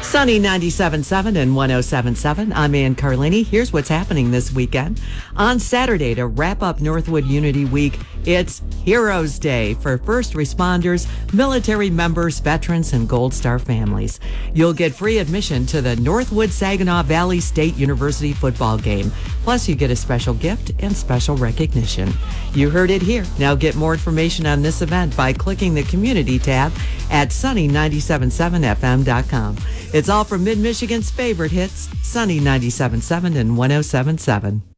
Sunny 97.7 and 107.7. I'm Ann Carlini. Here's what's happening this weekend. On Saturday, to wrap up Northwood Unity Week, it's Heroes Day for first responders, military members, veterans, and Gold Star families. You'll get free admission to the Northwood Saginaw Valley State University football game. Plus, you get a special gift and special recognition. You heard it here. Now get more information on this event by clicking the Community tab at sunny977fm.com. It's all from Mid-Michigan's favorite hits, Sunny 97.7 and 107.7.